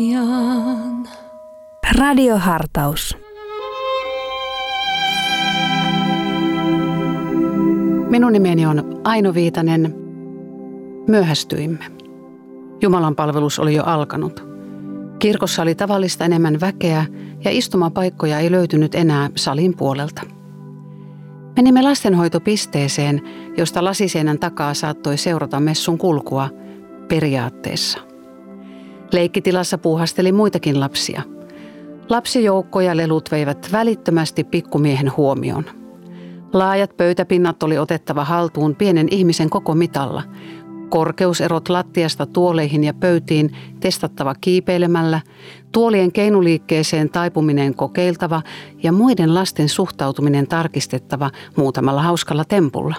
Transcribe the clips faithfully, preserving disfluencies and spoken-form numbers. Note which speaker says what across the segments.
Speaker 1: Radiohartaus.
Speaker 2: Minun nimeni on Aino Viitanen. Myöhästyimme. Jumalan palvelus oli jo alkanut. Kirkossa oli tavallista enemmän väkeä ja istumapaikkoja ei löytynyt enää salin puolelta. Menimme lastenhoitopisteeseen, josta lasiseinän takaa saattoi seurata messun kulkua periaatteessa. Leikkitilassa puuhasteli muitakin lapsia. Lapsijoukko ja lelut veivät välittömästi pikkumiehen huomion. Laajat pöytäpinnat oli otettava haltuun pienen ihmisen koko mitalla. Korkeuserot lattiasta tuoleihin ja pöytiin testattava kiipeilemällä, tuolien keinuliikkeeseen taipuminen kokeiltava ja muiden lasten suhtautuminen tarkistettava muutamalla hauskalla tempulla.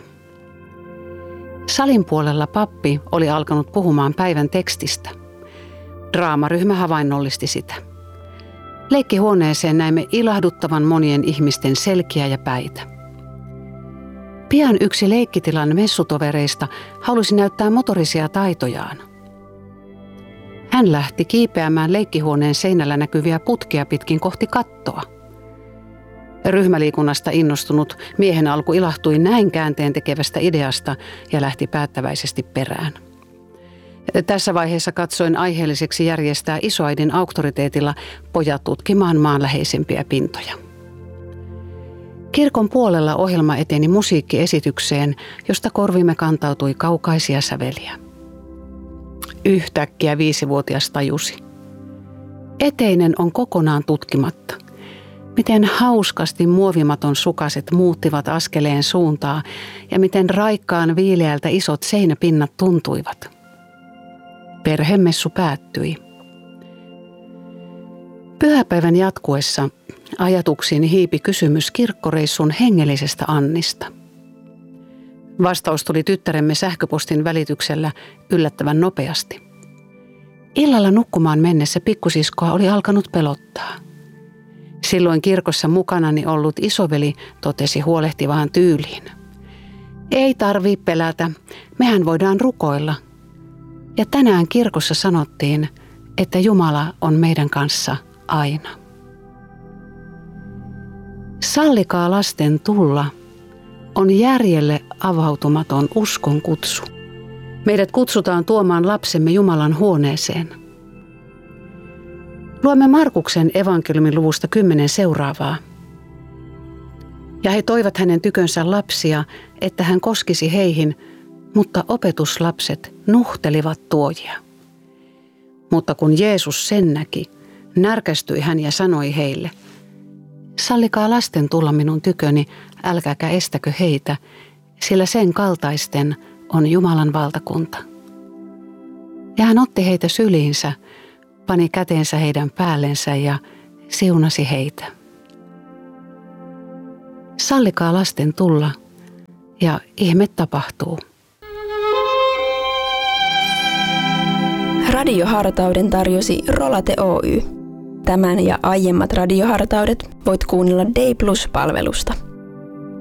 Speaker 2: Salin puolella pappi oli alkanut puhumaan päivän tekstistä. Draamaryhmä havainnollisti sitä. Leikkihuoneeseen näimme ilahduttavan monien ihmisten selkiä ja päitä. Pian yksi leikkitilan messutovereista halusi näyttää motorisia taitojaan. Hän lähti kiipeämään leikkihuoneen seinällä näkyviä putkia pitkin kohti kattoa. Ryhmäliikunnasta innostunut miehen alku ilahtui näin käänteen tekevästä ideasta ja lähti päättäväisesti perään. Tässä vaiheessa katsoin aiheelliseksi järjestää isoäidin auktoriteetilla pojat tutkimaan maanläheisempiä pintoja. Kirkon puolella ohjelma eteni musiikkiesitykseen, josta korvimme kantautui kaukaisia säveliä. Yhtäkkiä viisivuotias tajusi. Eteinen on kokonaan tutkimatta. Miten hauskasti muovimaton sukaset muuttivat askeleen suuntaa ja miten raikkaan viileältä isot seinäpinnat tuntuivat. Perhemessu päättyi. Pyhäpäivän jatkuessa ajatuksiini hiipi kysymys kirkkoreissun hengellisestä Annista. Vastaus tuli tyttäremme sähköpostin välityksellä yllättävän nopeasti. Illalla nukkumaan mennessä pikkusiskoa oli alkanut pelottaa. Silloin kirkossa mukanani ollut isoveli totesi huolehtivaan tyyliin. Ei tarvii pelätä, mehän voidaan rukoilla. Ja tänään kirkossa sanottiin, että Jumala on meidän kanssa aina. Sallikaa lasten tulla on järjelle avautumaton uskon kutsu. Meidät kutsutaan tuomaan lapsemme Jumalan huoneeseen. Luemme Markuksen evankeliumin luvusta kymmenen seuraavaa. Ja he toivat hänen tykönsä lapsia, että hän koskisi heihin, mutta opetuslapset nuhtelivat tuojia. Mutta kun Jeesus sen näki, närkästyi hän ja sanoi heille, sallikaa lasten tulla minun tyköni, älkääkä estäkö heitä, sillä sen kaltaisten on Jumalan valtakunta. Ja hän otti heitä syliinsä, pani käteensä heidän päällensä ja siunasi heitä. Sallikaa lasten tulla ja ihme tapahtuu.
Speaker 1: Radiohartauden tarjosi Rolate Oy. Tämän ja aiemmat radiohartaudet voit kuunnella D plus -palvelusta.